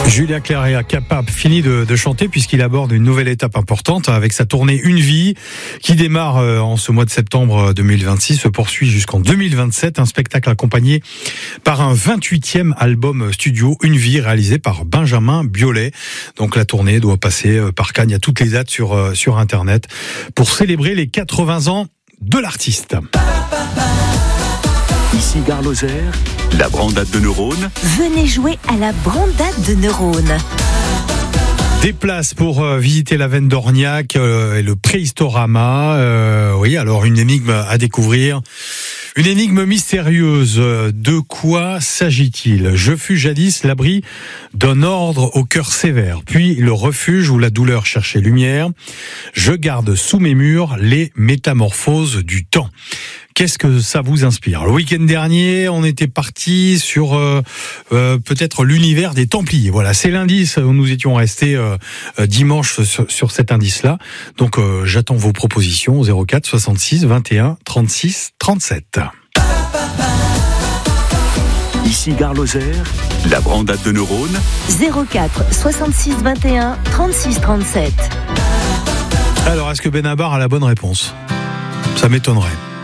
Julien Clerc est capable, fini de chanter puisqu'il aborde une nouvelle étape importante avec sa tournée Une vie qui démarre en ce mois de septembre 2026, se poursuit jusqu'en 2027. Un spectacle accompagné par un 28e album studio, Une vie, réalisé par Benjamin Biolay. Donc la tournée doit passer par Cannes. Il y a toutes les dates sur Internet pour célébrer les 80 ans de l'artiste. Ici Gare Lozère, la Brandade de Neuronne. Venez jouer à la Brandade de Neuronne. Des places pour visiter la veine d'Orniac et le Préhistorama. Oui, alors une énigme à découvrir. Une énigme mystérieuse. De quoi s'agit-il ? Je fus jadis l'abri d'un ordre au cœur sévère, puis le refuge où la douleur cherchait lumière. Je garde sous mes murs les métamorphoses du temps. Qu'est-ce que ça vous inspire ? Le week-end dernier, on était parti sur peut-être l'univers des Templiers. Voilà, c'est l'indice où nous étions restés dimanche sur cet indice-là. Donc j'attends vos propositions au 04 66 21 36 37. Ici Gare Lozère, la Brandade de Neuronne. 04 66 21 36 37. Alors, est-ce que Benabar a la bonne réponse ? Ça m'étonnerait.